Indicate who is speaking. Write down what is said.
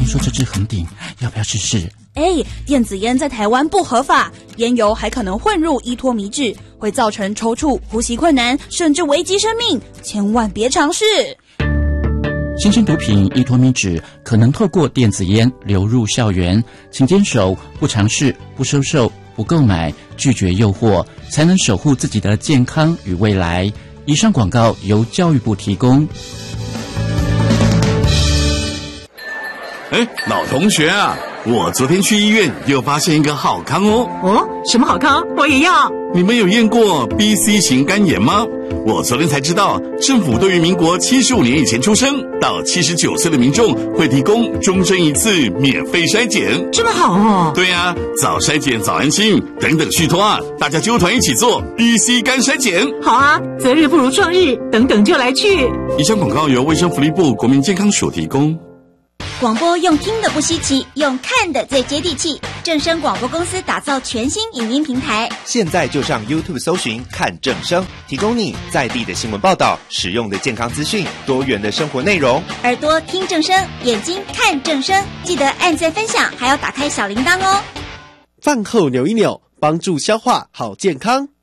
Speaker 1: 听说这支很顶，要不要试试？
Speaker 2: 电子烟在台湾不合法，烟油还可能混入依托米脂，会造成抽搐、呼吸困难，甚至危及生命，千万别尝试。
Speaker 1: 新兴毒品依托米脂可能透过电子烟流入校园，请坚守不尝试、不收受、不购买，拒绝诱惑，才能守护自己的健康与未来。以上广告由教育部提供。
Speaker 3: 老同学啊，我昨天去医院又发现一个好康哦。
Speaker 4: 什么好康？我也要。
Speaker 3: 你们有验过 BC 型肝炎吗？我昨天才知道，政府对于民国75年以前出生到79岁的民众会提供终身一次免费筛检。
Speaker 4: 这么好哦。
Speaker 3: 对啊，早筛检早安心，等等续托啊，大家纠团一起做 BC 肝筛检。
Speaker 4: 好啊，择日不如撞日，等等就来去。
Speaker 3: 以上广告由卫生福利部国民健康署提供。
Speaker 5: 广播用听的不稀奇，用看的最接地气。正声广播公司打造全新影音平台，
Speaker 6: 现在就上 YouTube 搜寻看正声，提供你在地的新闻报道、实用的健康资讯、多元的生活内容。
Speaker 5: 耳朵听正声，眼睛看正声，记得按赞分享，还要打开小铃铛哦。
Speaker 7: 饭后扭一扭，帮助消化好健康。